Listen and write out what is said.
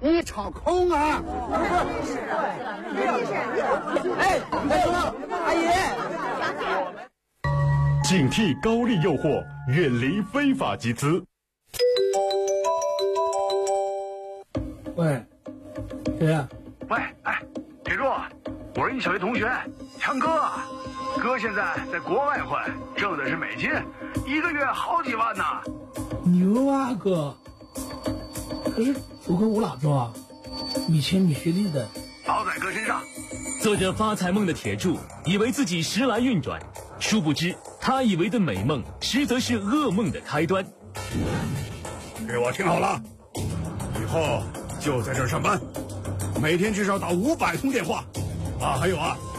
你操控啊！ 哎，大叔，阿姨， 警惕高利诱惑，远离非法集资。 喂，谁呀？ 喂，哎，铁柱，我是你小学同学，强哥。哥现在在国外混，挣的是美金，1个月好几万呢。 牛啊，哥！可是都跟我哪做啊？你欠你学弟的。 包在哥身上。 做着发财梦的铁柱，以为自己时来运转，殊不知他以为的美梦，实则是噩梦的开端。 给我听好了，以后就在这儿上班，每天至少打500通电话。啊，还有啊，